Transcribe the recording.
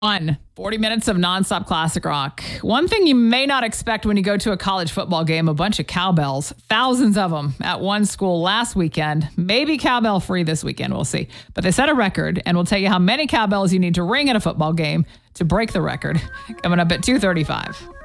40 minutes of nonstop classic rock. One thing you may not expect when you go to a college football game, a bunch of cowbells, thousands of them at one school last weekend. Maybe cowbell free this weekend, we'll see. But they set a record, and we'll tell you how many cowbells you need to ring at a football game to break the record. Coming up at 2:35.